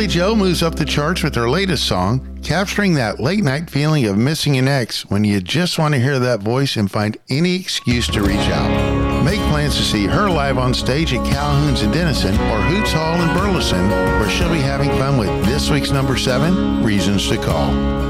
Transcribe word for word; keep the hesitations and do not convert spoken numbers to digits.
Billy Joe moves up the charts with her latest song, capturing that late-night feeling of missing an ex when you just want to hear that voice and find any excuse to reach out. Make plans to see her live on stage at Calhoun's in Denison or Hoots Hall in Burleson, where she'll be having fun with this week's number seven, Reasons to Call.